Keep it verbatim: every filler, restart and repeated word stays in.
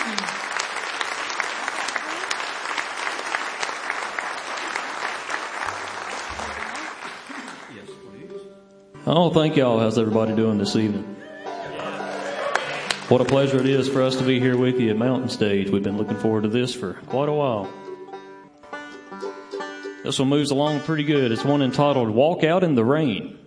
Oh, thank y'all. How's everybody doing this evening? What a pleasure it is for us to be here with you at Mountain Stage. We've been looking forward to this for quite a while. This one moves along pretty good. It's one entitled Walk Out in the Rain.